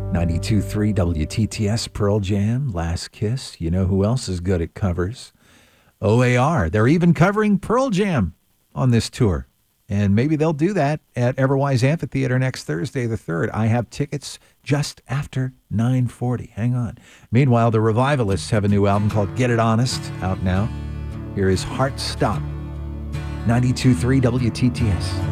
92.3 WTTS, Pearl Jam, Last Kiss. You know who else is good at covers? OAR. They're even covering Pearl Jam on this tour. And maybe they'll do that at Everwise Amphitheater next Thursday, the 3rd. I have tickets just after 9:40. Hang on. Meanwhile, the Revivalists have a new album called Get It Honest, out now. Here is Heart Stop. 92.3 WTTS.